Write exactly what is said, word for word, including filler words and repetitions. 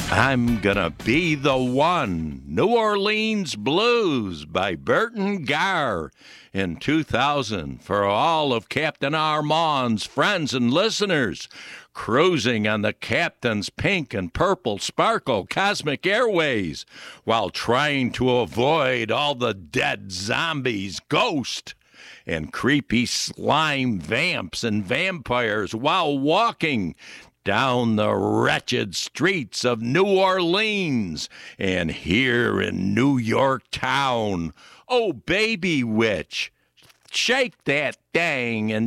I'm Gonna Be the One, New Orleans Blues by Burton Garr in two thousand for all of Captain Armand's friends and listeners, cruising on the Captain's pink and purple sparkle cosmic airways while trying to avoid all the dead zombies, ghosts, and creepy slime vamps and vampires while walking down the wretched streets of New Orleans and here in New York town. Oh, baby witch, shake that thing and